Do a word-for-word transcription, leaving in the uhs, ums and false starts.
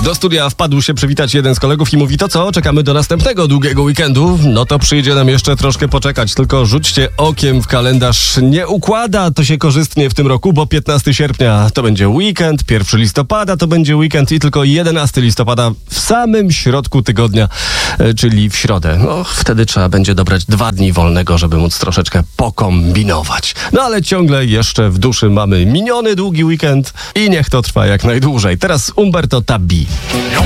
Do studia wpadł się przywitać jeden z kolegów i mówi: to co, czekamy do następnego długiego weekendu? No to przyjdzie nam jeszcze troszkę poczekać, tylko rzućcie okiem w kalendarz. Nie układa to się korzystnie w tym roku, bo piętnastego sierpnia to będzie weekend, pierwszego listopada to będzie weekend i tylko jedenastego listopada w samym środku tygodnia, czyli w środę. No, wtedy trzeba będzie dobrać dwa dni wolnego, żeby móc troszeczkę pokombinować. No ale ciągle jeszcze w duszy mamy miniony długi weekend i niech to trwa jak najdłużej. Teraz Umberto Tabbi.